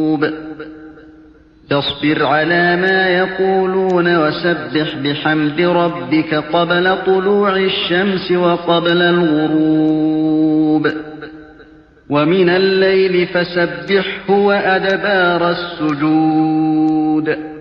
فاصبر على ما يقولون وسبح بحمد ربك قبل طلوع الشمس وقبل الغروب ومن الليل فسبحه وأدبار السجود